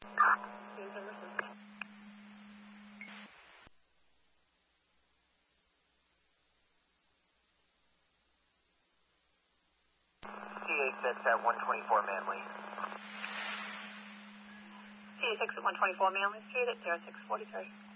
T8 that's at 124 Manly. T6 at 124 Manly Street at 0643.